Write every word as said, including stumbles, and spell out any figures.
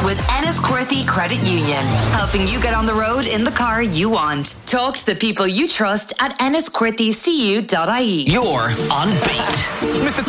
with Enniscorthy Credit Union, helping you get on the road in the car you want. Talk to the people you trust at enniscorthy c u dot i e. You're on Beat. Mister